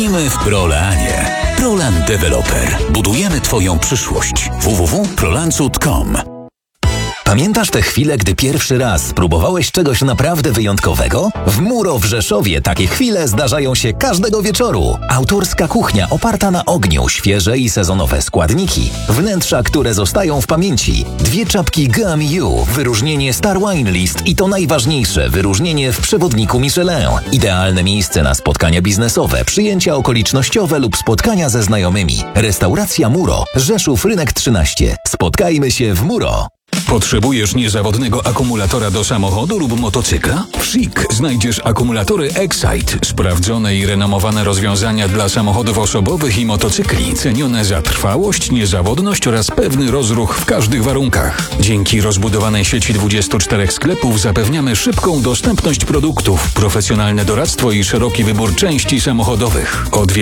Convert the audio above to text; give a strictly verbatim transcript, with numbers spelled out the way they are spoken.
My w Prolanie. Prolan Developer. Budujemy Twoją przyszłość. w w w kropka prolancud kropka com. Pamiętasz te chwile, gdy pierwszy raz spróbowałeś czegoś naprawdę wyjątkowego? W Muro w Rzeszowie takie chwile zdarzają się każdego wieczoru. Autorska kuchnia oparta na ogniu, świeże i sezonowe składniki, wnętrza, które zostają w pamięci, dwie czapki G M U, wyróżnienie Star Wine List i to najważniejsze, wyróżnienie w przewodniku Michelin. Idealne miejsce na spotkania biznesowe, przyjęcia okolicznościowe lub spotkania ze znajomymi. Restauracja Muro, Rzeszów Rynek trzynaście. Spotkajmy się w Muro. Potrzebujesz niezawodnego akumulatora do samochodu lub motocykla? W Schick znajdziesz akumulatory Excite. Sprawdzone i renomowane rozwiązania dla samochodów osobowych i motocykli. Cenione za trwałość, niezawodność oraz pewny rozruch w każdych warunkach. Dzięki rozbudowanej sieci dwudziestu czterech sklepów zapewniamy szybką dostępność produktów, profesjonalne doradztwo i szeroki wybór części samochodowych. Odwiedź